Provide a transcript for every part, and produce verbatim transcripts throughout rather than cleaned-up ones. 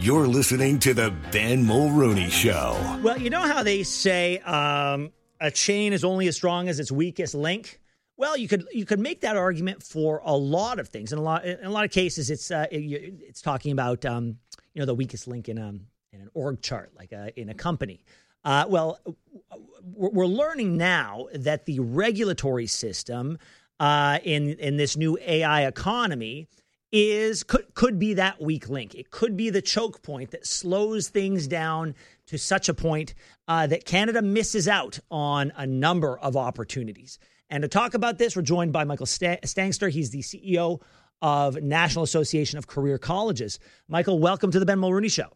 You're listening to the Ben Mulrooney Show. Well, you know how they say um, a chain is only as strong as its weakest link? Well, you could you could make that argument for a lot of things. In a lot in a lot of cases, it's uh, it, it's talking about um, you know the weakest link in um in an org chart, like a, in a company. Uh, well, we're learning now that the regulatory system uh, in in this new A I economy is could could be that weak link. It could be the choke point that slows things down to such a point uh, that Canada misses out on a number of opportunities. And to talk about this, we're joined by Michael Stangster. He's the C E O of National Association of Career Colleges. Michael, welcome to the Ben Mulrooney Show.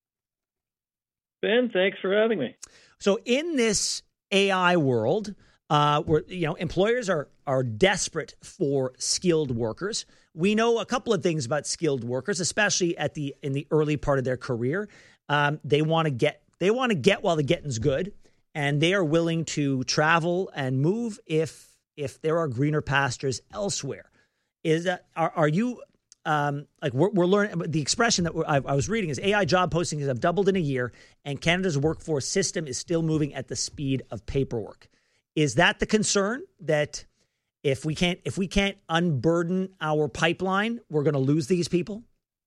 Ben, thanks for having me. So in this A I world, uh, where you know employers are are desperate for skilled workers. We know a couple of things about skilled workers, especially at the in the early part of their career. Um, they want to get they want to get while the getting's good, and they are willing to travel and move if if there are greener pastures elsewhere. Is that are, are you um, like we're, we're learning the expression that I, I was reading is A I job postings have doubled in a year, and Canada's workforce system is still moving at the speed of paperwork. Is that the concern that? If we can't, if we can't unburden our pipeline, we're going to lose these people?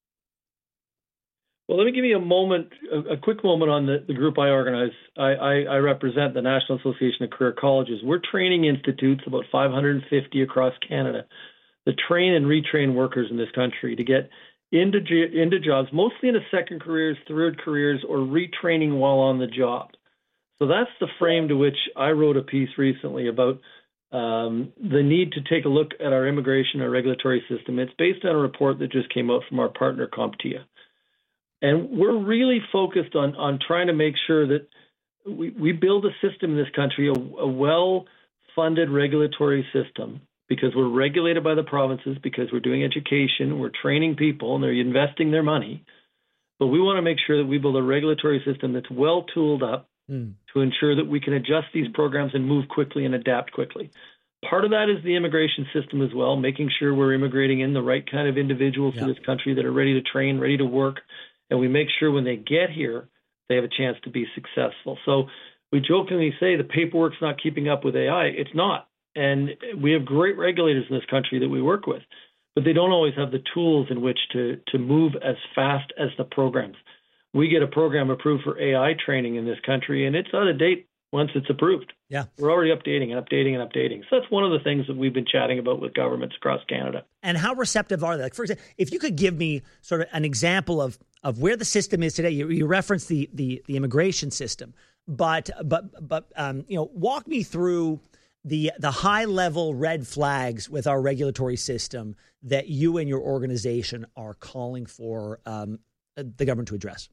Well, let me give you a moment, a, a quick moment on the, the group I organize. I, I, I represent the National Association of Career Colleges. We're training institutes, about five hundred fifty across Canada, that train and retrain workers in this country to get into into jobs, mostly into second careers, third careers, or retraining while on the job. So that's the frame to which I wrote a piece recently about Um, the need to take a look at our immigration and regulatory system. It's based on a report that just came out from our partner CompTIA. And we're really focused on, on trying to make sure that we, we build a system in this country, a, a well-funded regulatory system, because we're regulated by the provinces, because we're doing education, we're training people, and they're investing their money. But we want to make sure that we build a regulatory system that's well-tooled up Mm. to ensure that we can adjust these programs and move quickly and adapt quickly. Part of that is the immigration system as well, making sure we're immigrating in the right kind of individuals yeah. to this country that are ready to train, ready to work, and we make sure when they get here, they have a chance to be successful. So we jokingly say the paperwork's not keeping up with A I. It's not. And we have great regulators in this country that we work with, but they don't always have the tools in which to, to move as fast as the programs. We get a program approved for A I training in this country, and it's out of date once it's approved. Yeah, we're already updating and updating and updating. So that's one of the things that we've been chatting about with governments across Canada. And how receptive are they? Like, for example, if you could give me sort of an example of of where the system is today. You, you referenced the the the immigration system, but but but um, you know, walk me through the the high level red flags with our regulatory system that you and your organization are calling for um, the government to address.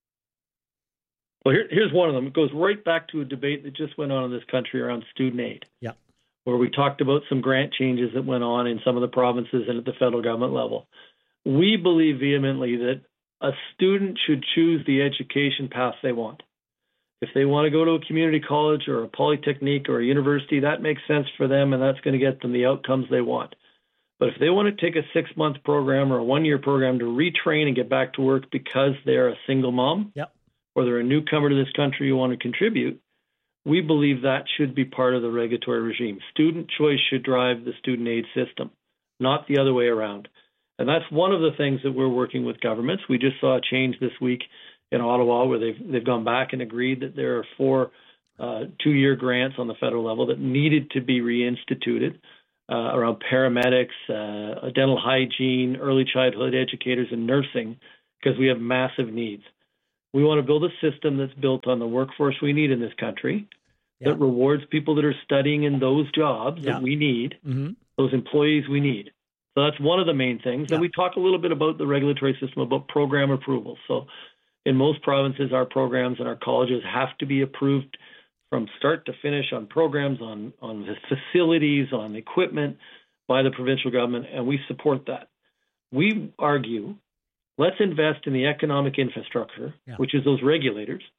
Well, here, here's one of them. It goes right back to a debate that just went on in this country around student aid, yeah. where we talked about some grant changes that went on in some of the provinces and at the federal government level. We believe vehemently that a student should choose the education path they want. If they want to go to a community college or a polytechnique or a university, that makes sense for them, and that's going to get them the outcomes they want. But if they want to take a six-month program or a one-year program to retrain and get back to work because they're a single mom, yep. or they're a newcomer to this country who want to contribute, we believe that should be part of the regulatory regime. Student choice should drive the student aid system, not the other way around. And that's one of the things that we're working with governments. We just saw a change this week in Ottawa where they've they've gone back and agreed that there are four uh, two-year grants on the federal level that needed to be reinstituted uh, around paramedics, uh, dental hygiene, early childhood educators, and nursing, because we have massive needs. We want to build a system that's built on the workforce we need in this country, yeah. that rewards people that are studying in those jobs yeah. that we need, mm-hmm. those employees we need. So that's one of the main things. Yeah. And we talk a little bit about the regulatory system, about program approval. So in most provinces, our programs and our colleges have to be approved from start to finish on programs, on, on the facilities, on equipment by the provincial government, and we support that. We argue, let's invest in the economic infrastructure, yeah. which is those regulators,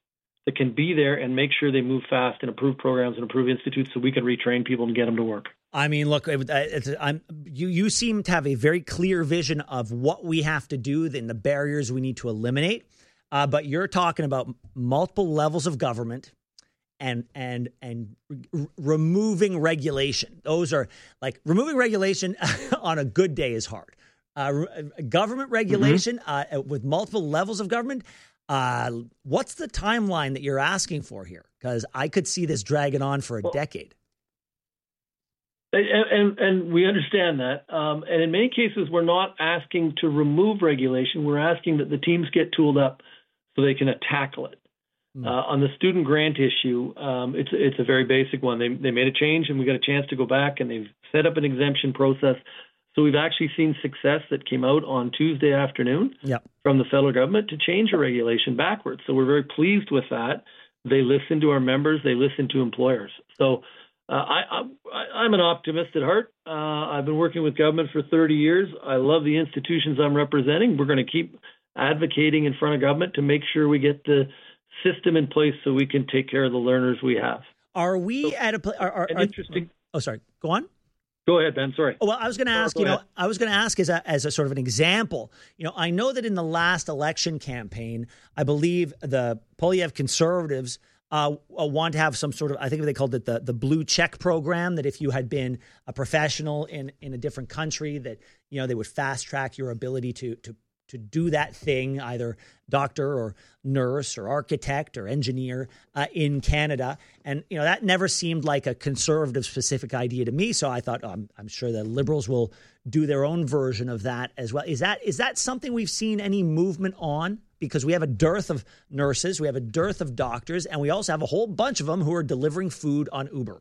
that can be there and make sure they move fast and approve programs and approve institutes so we can retrain people and get them to work. I mean, look, it's, I'm, you, you seem to have a very clear vision of what we have to do and the barriers we need to eliminate. Uh, but you're talking about multiple levels of government and and and r- removing regulation. Those are like removing regulation on a good day is hard. Uh, government regulation mm-hmm. uh, with multiple levels of government. Uh, what's the timeline that you're asking for here? Because I could see this dragging on for a well, decade. And, and, and we understand that. Um, and in many cases, we're not asking to remove regulation. We're asking that the teams get tooled up so they can tackle it. Mm. Uh, on the student grant issue, um, it's it's a very basic one. They they made a change, and we got a chance to go back, and they've set up an exemption process. So we've actually seen success that came out on Tuesday afternoon yep. from the federal government to change a regulation backwards. So we're very pleased with that. They listen to our members. They listen to employers. So uh, I, I, I'm an optimist at heart. Uh, I've been working with government for thirty years. I love the institutions I'm representing. We're going to keep advocating in front of government to make sure we get the system in place so we can take care of the learners we have. Are we so, at a place? Are, are, are, interesting? Oh, sorry. Go on. Go ahead, Ben. Sorry. Oh, well, I was going to ask, oh, you know, ahead. I was going to ask as a, as a sort of an example, you know, I know that in the last election campaign, I believe the Poilievre Conservatives uh, want to have some sort of, I think they called it the, the blue check program, that if you had been a professional in, in a different country, that, you know, they would fast track your ability to, to, to do that thing, either doctor or nurse or architect or engineer uh, in Canada. And, you know, that never seemed like a conservative specific idea to me. So I thought, oh, I'm, I'm sure the Liberals will do their own version of that as well. Is that is that something we've seen any movement on? Because we have a dearth of nurses, we have a dearth of doctors, and we also have a whole bunch of them who are delivering food on Uber.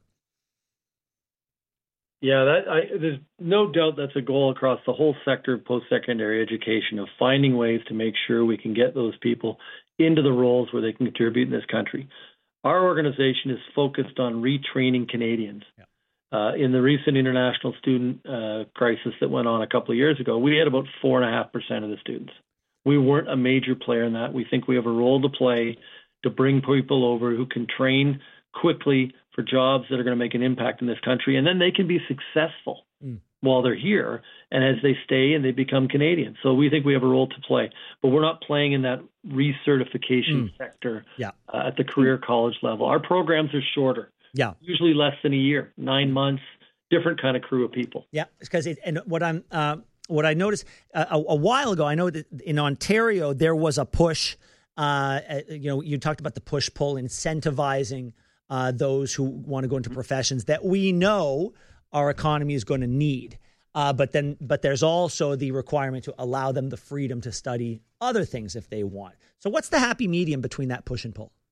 Yeah, that, I, there's no doubt that's a goal across the whole sector of post-secondary education, of finding ways to make sure we can get those people into the roles where they can contribute in this country. Our organization is focused on retraining Canadians. Yeah. Uh, in the recent international student uh, crisis that went on a couple of years ago, we had about four point five percent of the students. We weren't a major player in that. We think we have a role to play to bring people over who can train quickly for jobs that are going to make an impact in this country, and then they can be successful mm. while they're here and as they stay and they become Canadians. So we think we have a role to play, but we're not playing in that recertification mm. sector yeah. uh, at the career college level. Our programs are shorter, yeah, usually less than a year, nine months, different kind of crew of people. Yeah, because it, and what I'm uh, what I noticed uh, a, a while ago, I know that in Ontario there was a push. Uh, you know, you talked about the push-pull, incentivizing Uh, those who want to go into professions that we know our economy is going to need. Uh, but then, but there's also the requirement to allow them the freedom to study other things if they want. So what's the happy medium between that push and pull?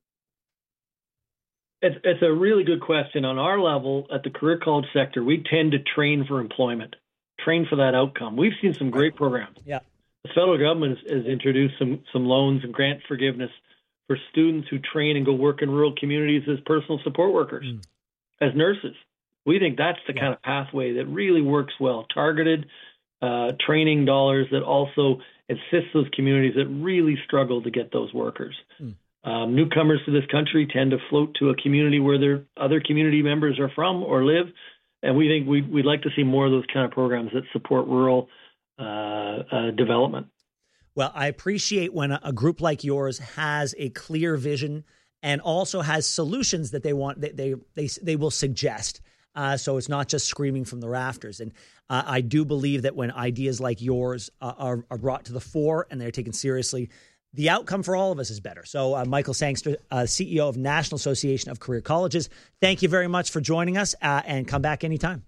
It's, it's a really good question. On our level, at the career college sector, we tend to train for employment, train for that outcome. We've seen some great programs. Yeah. The federal government has, has introduced some, some loans and grant forgiveness for students who train and go work in rural communities as personal support workers, mm. as nurses. We think that's the yeah. kind of pathway that really works well. Targeted uh, training dollars that also assist those communities that really struggle to get those workers. Mm. Um, newcomers to this country tend to float to a community where their other community members are from or live. And we think we'd, we'd like to see more of those kind of programs that support rural uh, uh, development. Well, I appreciate when a, a group like yours has a clear vision and also has solutions that they want, they they they, they will suggest. Uh, so it's not just screaming from the rafters. And uh, I do believe that when ideas like yours uh, are, are brought to the fore and they're taken seriously, the outcome for all of us is better. So uh, Michael Sangster, uh, C E O of National Association of Career Colleges, thank you very much for joining us uh, and come back anytime.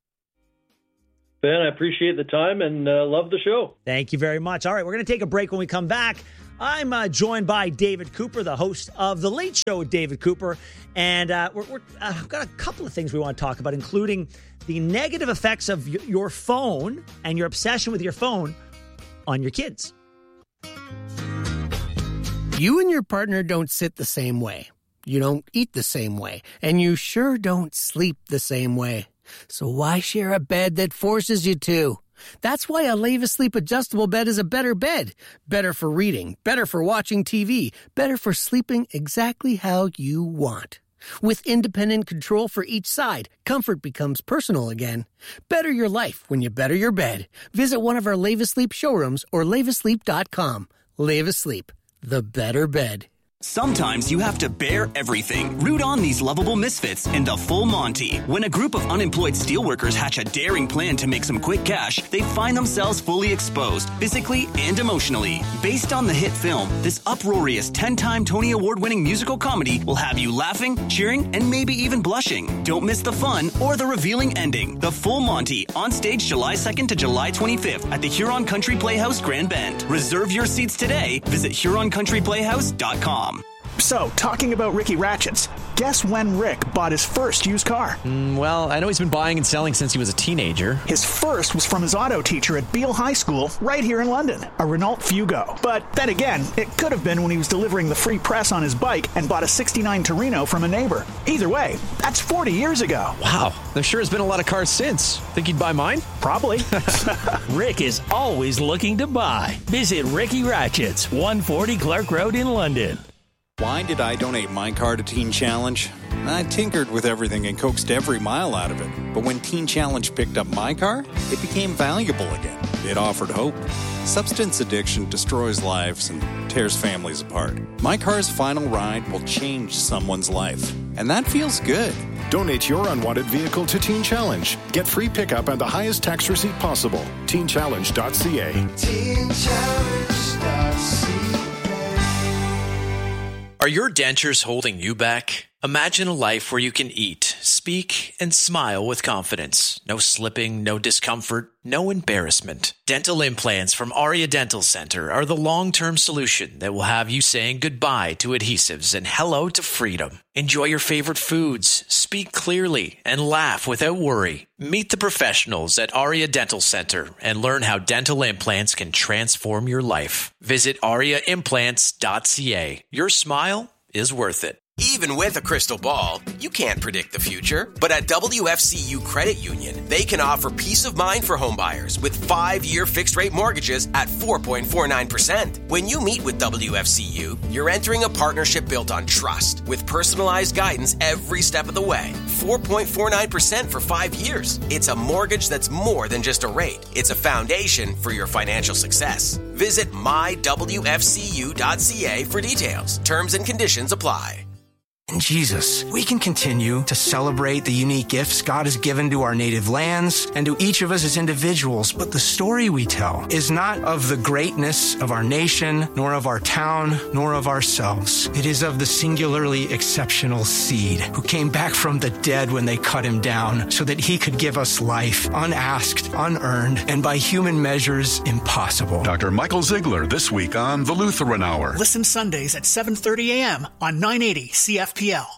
Ben, I appreciate the time and uh, love the show. Thank you very much. All right, we're going to take a break. When we come back, I'm uh, joined by David Cooper, the host of The Late Show with David Cooper. And uh, we're, we're, uh, I've got a couple of things we want to talk about, including the negative effects of y- your phone and your obsession with your phone on your kids. You and your partner don't sit the same way. You don't eat the same way. And you sure don't sleep the same way. So why share a bed that forces you to? That's why a Leva Sleep adjustable bed is a better bed. Better for reading, better for watching T V, better for sleeping exactly how you want. With independent control for each side, comfort becomes personal again. Better your life when you better your bed. Visit one of our Leva Sleep showrooms or leva sleep dot com. Leva Sleep, the better bed. Sometimes you have to bear everything. Root on these lovable misfits in the Full Monty. When a group of unemployed steelworkers hatch a daring plan to make some quick cash, they find themselves fully exposed, physically and emotionally. Based on the hit film, this uproarious ten-time Tony Award-winning musical comedy will have you laughing, cheering, and maybe even blushing. Don't miss the fun or the revealing ending. The Full Monty, on stage July second to July twenty-fifth at the Huron Country Playhouse, Grand Bend. Reserve your seats today. Visit huron country playhouse dot com. So, talking about Ricky Ratchets, guess when Rick bought his first used car? Mm, well, I know he's been buying and selling since he was a teenager. His first was from his auto teacher at Beale High School, right here in London, a Renault Fugo. But then again, it could have been when he was delivering the free press on his bike and bought a sixty-nine Torino from a neighbor. Either way, that's forty years ago. Wow, there sure has been a lot of cars since. Think he'd buy mine? Probably. Rick is always looking to buy. Visit Ricky Ratchets, one forty Clark Road in London. Why did I donate my car to Teen Challenge? I tinkered with everything and coaxed every mile out of it. But when Teen Challenge picked up my car, it became valuable again. It offered hope. Substance addiction destroys lives and tears families apart. My car's final ride will change someone's life. And that feels good. Donate your unwanted vehicle to Teen Challenge. Get free pickup and the highest tax receipt possible. teen challenge dot c a. teen challenge dot c a. Are your dentures holding you back? Imagine a life where you can eat, speak, and smile with confidence. No slipping, no discomfort, no embarrassment. Dental implants from Aria Dental Center are the long-term solution that will have you saying goodbye to adhesives and hello to freedom. Enjoy your favorite foods, speak clearly, and laugh without worry. Meet the professionals at Aria Dental Center and learn how dental implants can transform your life. Visit aria implants dot c a. Your smile is worth it. Even with a crystal ball, you can't predict the future. But at W F C U Credit Union, they can offer peace of mind for homebuyers with five-year fixed-rate mortgages at four point four nine percent. When you meet with W F C U, you're entering a partnership built on trust with personalized guidance every step of the way. four point four nine percent for five years. It's a mortgage that's more than just a rate. It's a foundation for your financial success. Visit my w f c u dot c a for details. Terms and conditions apply. In Jesus, we can continue to celebrate the unique gifts God has given to our native lands and to each of us as individuals, but the story we tell is not of the greatness of our nation, nor of our town, nor of ourselves. It is of the singularly exceptional seed who came back from the dead when they cut him down so that he could give us life, unasked, unearned, and by human measures, impossible. Doctor Michael Ziegler this week on The Lutheran Hour. Listen Sundays at seven thirty a.m. on nine eighty C F P L.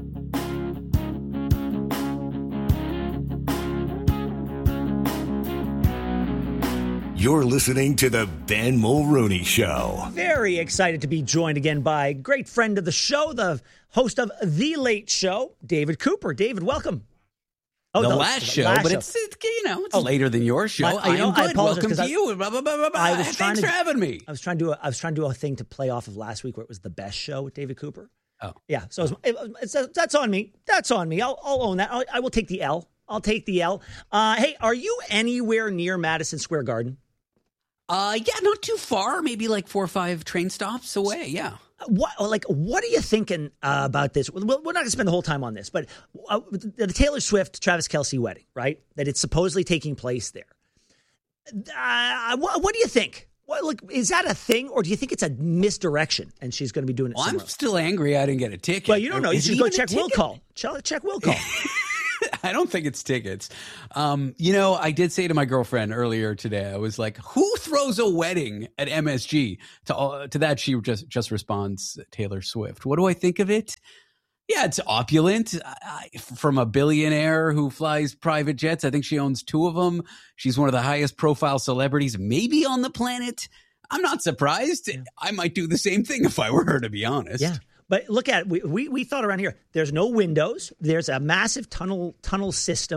You're listening to the Ben Mulrooney Show. Very excited to be joined again by a great friend of the show, the host of The Late Show, David Cooper. David, welcome. Oh, the, the last show, last but show. It's, it's you know it's oh, later than your show. My, you know, I am good. Welcome to I, you. Blah, blah, blah, blah, blah. I was Thanks to, for having me. I was trying to do a, I was trying to do a thing to play off of last week where it was the best show with David Cooper. Oh, yeah. So it was, it's, it's, that's on me. That's on me. I'll, I'll own that. I'll, I will take the L. I'll take the L. Uh, hey, are you anywhere near Madison Square Garden? Uh, yeah, not too far. Maybe like four or five train stops away. Yeah. What like what are you thinking uh, about this? We're not going to spend the whole time on this, but uh, the Taylor Swift Travis Kelce wedding, right? That it's supposedly taking place there. Uh, what, what do you think? What, like, is that a thing, or do you think it's a misdirection and she's going to be doing it? Well, somewhere I'm else? still angry I didn't get a ticket. Well, you don't know. You should go check will call. Check will call. I don't think it's tickets. Um, you know, I did say to my girlfriend earlier today, I was like, who throws a wedding at M S G? To uh, to that, she just, just responds, Taylor Swift. What do I think of it? Yeah, it's opulent. I, from a billionaire who flies private jets. I think she owns two of them. She's one of the highest profile celebrities maybe on the planet. I'm not surprised. Yeah. I might do the same thing if I were her, to be honest. Yeah. But look at it. We, we we thought around here. There's no windows. There's a massive tunnel tunnel system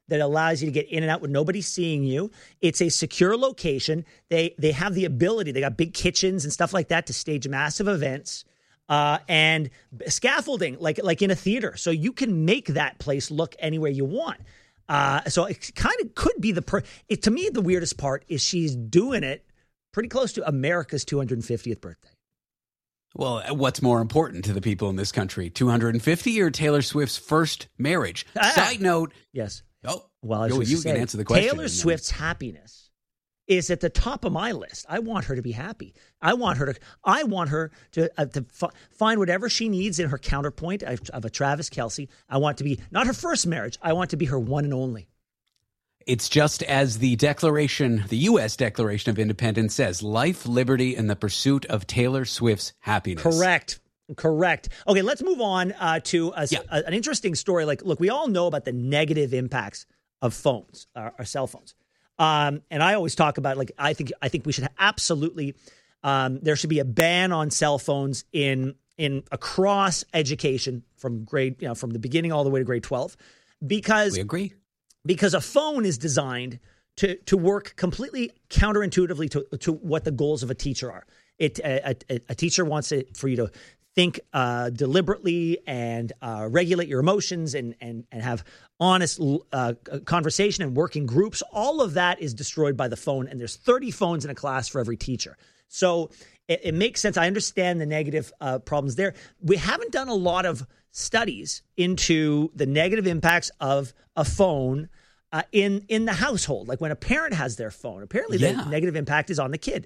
that allows you to get in and out with nobody seeing you. It's a secure location. They they have the ability. They got big kitchens and stuff like that to stage massive events. Uh, and scaffolding, like like in a theater. So you can make that place look anywhere you want. Uh, so it kind of could be the per. It, to me, the weirdest part is she's doing it pretty close to America's two hundred fiftieth birthday. Well, what's more important to the people in this country, two hundred fifty or Taylor Swift's first marriage? Ah, Side note. Yes. Oh, well, I was yo, you say, can answer the question. Taylor Swift's happiness is at the top of my list. I want her to be happy. I want her to. I want her to, uh, to f- find whatever she needs in her counterpoint of, of a Travis Kelce. I want to be not her first marriage. I want to be her one and only. It's just as the Declaration, the U S Declaration of Independence says: life, liberty, and the pursuit of Taylor Swift's happiness. Correct. Correct. Okay, let's move on uh, to a, Yeah. a, an interesting story. Like, look, we all know about the negative impacts of phones, our, our cell phones. Um, and I always talk about, like, I think I think we should absolutely, um, there should be a ban on cell phones in in across education from grade, you know, from the beginning all the way to grade twelve, because we agree. Because a phone is designed to to work completely counterintuitively to to what the goals of a teacher are. It a, a, a teacher wants it for you to think uh, deliberately and uh, regulate your emotions and and and have honest uh, conversation and work in groups. All of that is destroyed by the phone, and there's thirty phones in a class for every teacher. So it, it makes sense. I understand the negative uh, problems there. We haven't done a lot of studies into the negative impacts of a phone uh, in in the household. Like when a parent has their phone, apparently Yeah. the negative impact is on the kid.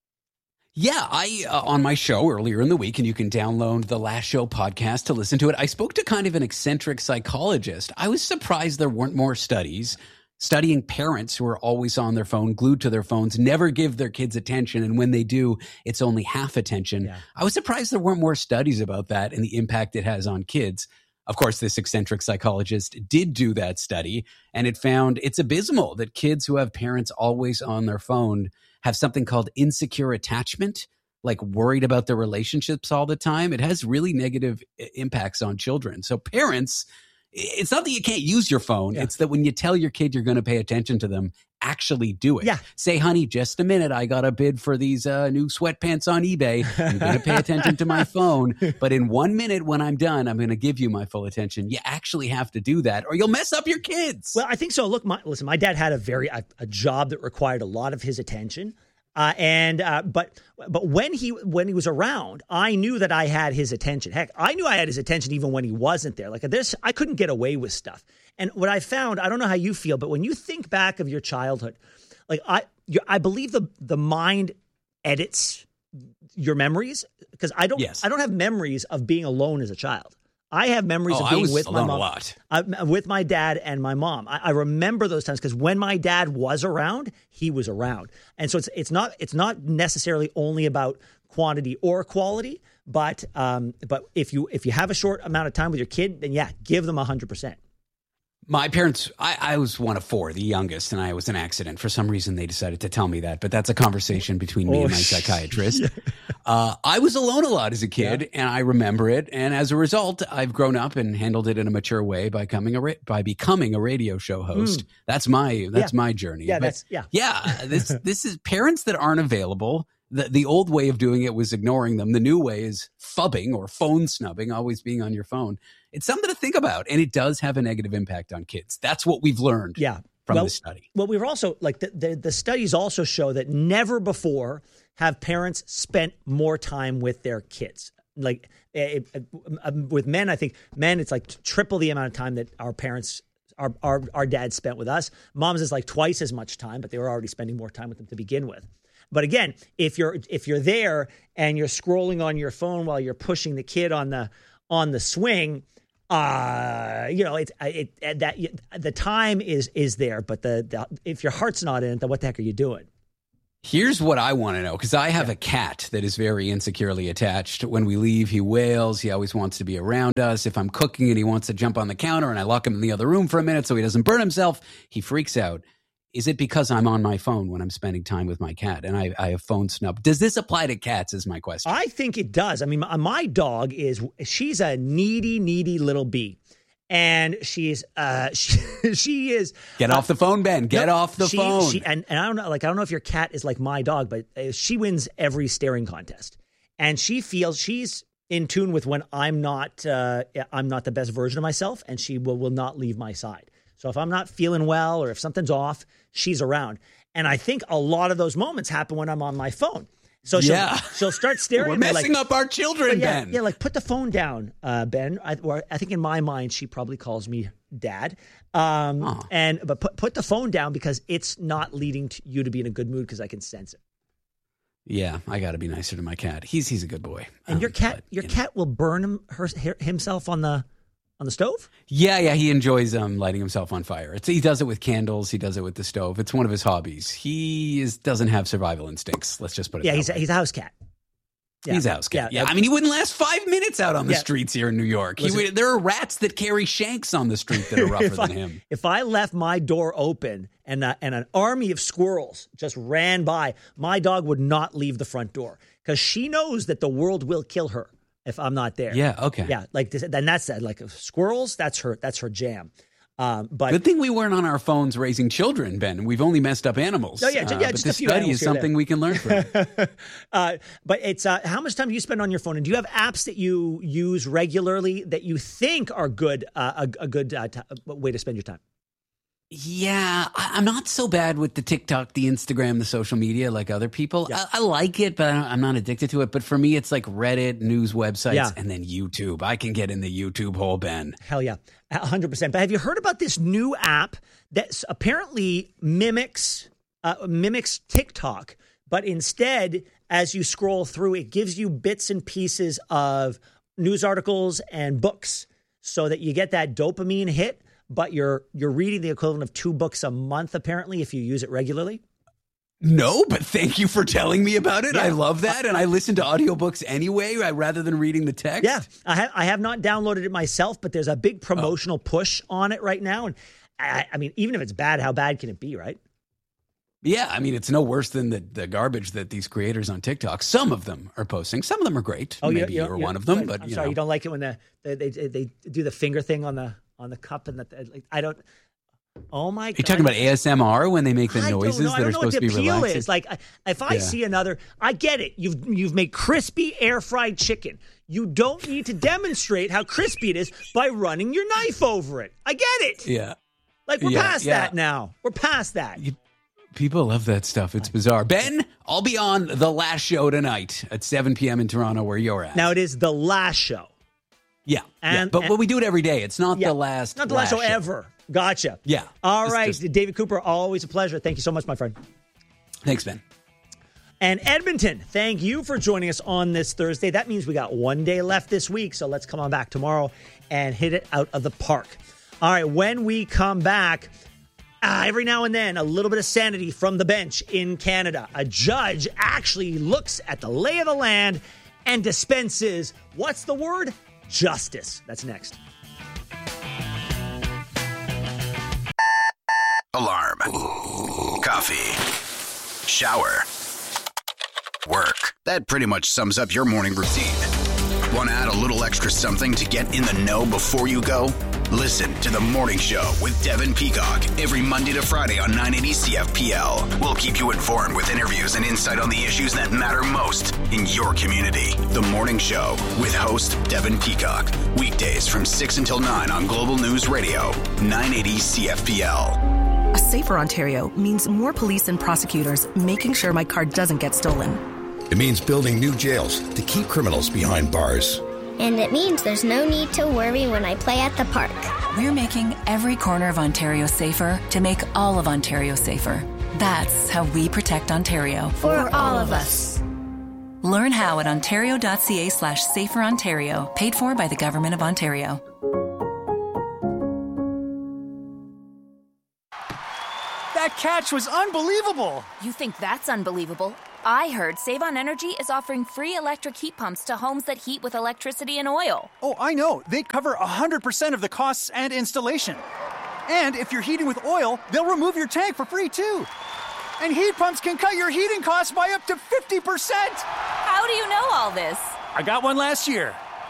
Yeah, I uh, on my show earlier in the week, and you can download the Last Show podcast to listen to it. I spoke to kind of an eccentric psychologist. I was surprised there weren't more studies studying parents who are always on their phone, glued to their phones, never give their kids attention, and when they do, it's only half attention. Yeah. I was surprised there weren't more studies about that and the impact it has on kids. Of course, this eccentric psychologist did do that study, and it found it's abysmal that kids who have parents always on their phone have something called insecure attachment, like worried about their relationships all the time. It has really negative i- impacts on children. So parents, it's not that you can't use your phone. Yeah. It's that when you tell your kid you're going to pay attention to them, actually do it. Yeah. Say, honey, just a minute. I got a bid for these uh, new sweatpants on eBay. I'm going to pay attention to my phone. But in one minute when I'm done, I'm going to give you my full attention. You actually have to do that or you'll mess up your kids. Well, I think so. Look, my, listen, my dad had a very a, a job that required a lot of his attention, uh, and uh, but but when he when he was around, I knew that I had his attention. Heck, I knew I had his attention even when he wasn't there. Like this, I couldn't get away with stuff. And what I found, I don't know how you feel, but when you think back of your childhood, like I, you, I believe the the mind edits your memories because I don't Yes. I don't have memories of being alone as a child. I have memories Oh, of I being was with my alone a mom, lot. I, with my dad and my mom. I, I remember those times because when my dad was around, he was around, and so it's it's not it's not necessarily only about quantity or quality, but um, but if you if you have a short amount of time with your kid, then yeah, give them a hundred percent. My parents, I, I was one of four, the youngest, and I was an accident. For some reason, they decided to tell me that, but that's a conversation between me Oh, and my psychiatrist. Yeah. Uh, I was alone a lot as a kid, yeah. and I remember it. And as a result, I've grown up and handled it in a mature way by becoming a ra- by becoming a radio show host. Mm. That's my that's yeah. my journey. Yeah, but that's yeah, yeah. This this is parents that aren't available. The, the old way of doing it was ignoring them. The new way is phubbing or phone snubbing, always being on your phone. It's something to think about, and it does have a negative impact on kids. That's what we've learned yeah. from well, this study. Well, we've also, like, the, the, the studies also show that never before have parents spent more time with their kids. Like, it, it, with men, I think men, it's like triple the amount of time that our parents Our, our our dad spent with us. Moms is like twice as much time, but they were already spending more time with them to begin with. But again, if you're if you're there and you're scrolling on your phone while you're pushing the kid on the on the swing, uh, you know, it's it, it that the time is is there, but the, the if your heart's not in it, then what the heck are you doing? Here's what I want to know, because I have yeah. a cat that is very insecurely attached. When we leave, he wails. He always wants to be around us. If I'm cooking and he wants to jump on the counter and I lock him in the other room for a minute so he doesn't burn himself, he freaks out. Is it because I'm on my phone when I'm spending time with my cat and I, I have phone snub? Does this apply to cats is my question. I think it does. I mean, my, my dog is, she's a needy, needy little bee. And she's uh she, she is Get uh, off the phone, Ben. Get no, off the she, phone. She, and, and I don't know, like I don't know if your cat is like my dog, but uh, she wins every staring contest. And she feels she's in tune with when I'm not uh, I'm not the best version of myself, and she will, will not leave my side. So if I'm not feeling well or if something's off, she's around. And I think a lot of those moments happen when I'm on my phone. So she'll, yeah. she'll start staring We're at me messing like, up our children, yeah, Ben. Yeah, like put the phone down, uh, Ben. I, or I think in my mind, she probably calls me Dad. Um, oh. And but put put the phone down because it's not leading to you to be in a good mood because I can sense it. Yeah, I got to be nicer to my cat. He's he's a good boy. And um, your cat, but, your you cat know. will burn him, her, himself on the on the stove. Yeah, yeah, he enjoys um lighting himself on fire. It's he does it with candles. He does it with the stove. It's one of his hobbies. He is doesn't have survival instincts. Let's just put it. Yeah, that he's way. a, he's a house cat. Yeah. He's a house cat. Yeah, Yeah, I mean, he wouldn't last five minutes out on the Yeah. streets here in New York. He Listen- would, there are rats that carry shanks on the street that are rougher if, than I, him. if I left my door open and uh, and an army of squirrels just ran by, my dog would not leave the front door because she knows that the world will kill her if I'm not there. Yeah, okay. Yeah, like this, then that's that. Like squirrels, that's her. That's her jam. Um, but Good thing we weren't on our phones raising children, Ben. We've only messed up animals. Oh, yeah, ju- yeah, Uh, just but a this few study animals is here and something there. we can learn from. uh, but it's uh, how much time do you spend on your phone, and do you have apps that you use regularly that you think are good, uh, a, a good uh, t- way to spend your time? Yeah, I- I'm not so bad with the TikTok, the Instagram, the social media like other people. Yeah. I-, I like it, but I- I'm not addicted to it. But for me, it's like Reddit, news websites, Yeah. and then YouTube. I can get in the YouTube hole, Ben. Hell yeah, one hundred percent. But have you heard about this new app that apparently mimics uh, mimics TikTok, but instead, as you scroll through, it gives you bits and pieces of news articles and books so that you get that dopamine hit, but you're you're reading the equivalent of two books a month, apparently, if you use it regularly. No, but thank you for telling me about it. Yeah. I love that. And I listen to audiobooks anyway, uh, rather than reading the text. Yeah, I have I have not downloaded it myself, but there's a big promotional push on it right now. And I, I mean, even if it's bad, how bad can it be, right? Yeah, I mean, it's no worse than the, the garbage that these creators on TikTok, some of them are posting. Some of them are great. Oh, Maybe you, you, you're you, one of them, I'm but you sorry, know. you don't like it when the, they, they they do the finger thing on the on the cup and the like, I don't. Oh my! You're talking about A S M R when they make the I noises don't know. I that don't are know what supposed the to be appeal relaxing? is. Like, I- if I Yeah. see another, I get it. You've you've made crispy air fried chicken. You don't need to demonstrate how crispy it is by running your knife over it. I get it. Yeah. Like we're Yeah, past yeah. that now. We're past that. People love that stuff. It's bizarre. Ben, I'll be on the last show tonight at seven p.m. in Toronto where you're at. Now it is the last show. Yeah. yeah. And- But, and- but we do it every day. It's not Yeah. the last Not the last show ever. Gotcha. Yeah. All Just- right, just- David Cooper, always a pleasure. Thank you so much, my friend. Thanks, Ben. And Edmonton, thank you for joining us on this Thursday. That means we got one day left this week, so let's come on back tomorrow and hit it out of the park. All right, when we come back, uh, every now and then, a little bit of sanity from the bench in Canada. A judge actually looks at the lay of the land and dispenses, what's the word? Justice. That's next. Alarm. Coffee. Shower. Work. That pretty much sums up your morning routine. Want to add a little extra something to get in the know before you go? Listen to The Morning Show with Devin Peacock every Monday to Friday on nine eighty C F P L. We'll keep you informed with interviews and insight on the issues that matter most in your community. The Morning Show with host Devin Peacock. Weekdays from six until nine on Global News Radio, nine eighty C F P L. A safer Ontario means more police and prosecutors making sure my car doesn't get stolen. It means building new jails to keep criminals behind bars. And it means there's no need to worry when I play at the park. We're making every corner of Ontario safer to make all of Ontario safer. That's how we protect Ontario. For all of us. Learn how at ontario.ca slash safer Ontario. Paid for by the Government of Ontario. That catch was unbelievable. You think that's unbelievable? I heard Save On Energy is offering free electric heat pumps to homes that heat with electricity and oil. Oh, I know. They cover one hundred percent of the costs and installation. And if you're heating with oil, they'll remove your tank for free, too. And heat pumps can cut your heating costs by up to fifty percent. How do you know all this? I got one last year.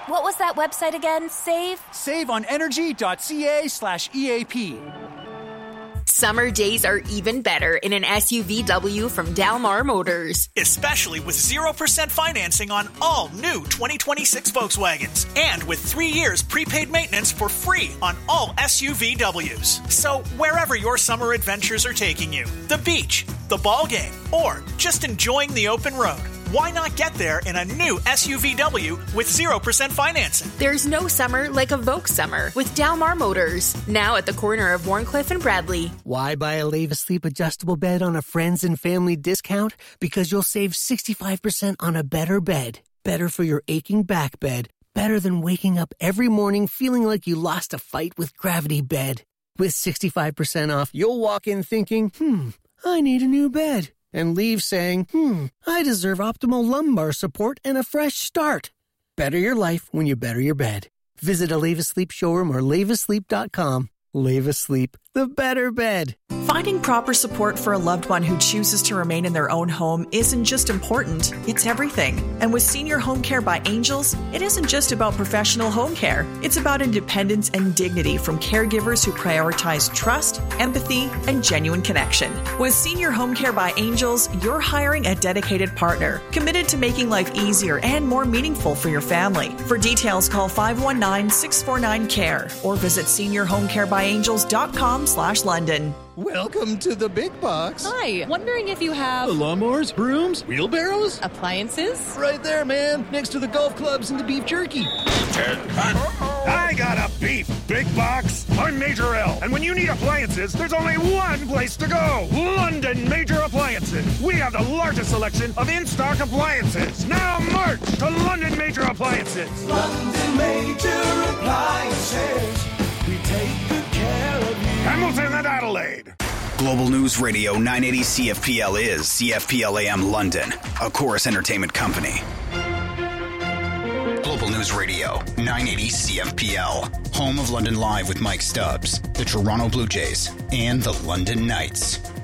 What was that website again? Save? Saveonenergy.ca slash EAP. Summer days are even better in an S U V W from Dalmar Motors. Especially with zero percent financing on all new twenty twenty-six Volkswagens. And with three years prepaid maintenance for free on all S U V Ws. So wherever your summer adventures are taking you, the beach, the ball game, or just enjoying the open road, why not get there in a new S U V W with zero percent financing? There's no summer like a Volks summer with Dalmar Motors. Now at the corner of Warncliffe and Bradley. Why buy a Leva Sleep adjustable bed on a friends and family discount? Because you'll save sixty-five percent on a better bed. Better for your aching back bed. Better than waking up every morning feeling like you lost a fight with Gravity Bed. With sixty-five percent off, you'll walk in thinking, hmm, I need a new bed. And leave saying, hmm, I deserve optimal lumbar support and a fresh start. Better your life when you better your bed. Visit a Leva Sleep showroom or leva sleep dot com. Leva Sleep, the better bed. Finding proper support for a loved one who chooses to remain in their own home isn't just important, it's everything. And with Senior Home Care by Angels, it isn't just about professional home care. It's about independence and dignity from caregivers who prioritize trust, empathy, and genuine connection. With Senior Home Care by Angels, you're hiring a dedicated partner, committed to making life easier and more meaningful for your family. For details, call five one nine, six four nine, C A R E or visit senior home care by angels dot com slash London. Welcome to the big box. Hi, wondering if you have... lawnmowers, brooms, wheelbarrows? Appliances? Right there, man, next to the golf clubs and the beef jerky. I got a beef big box. I'm Major L, and when you need appliances, there's only one place to go. London Major Appliances. We have the largest selection of in-stock appliances. Now march to London Major Appliances. London Major Appliances. We take good care of you. Hamilton and Adelaide. Global News Radio nine eighty C F P L is C F P L A M London, a Chorus Entertainment company. Global News Radio nine eighty C F P L, home of London Live with Mike Stubbs, the Toronto Blue Jays, and the London Knights.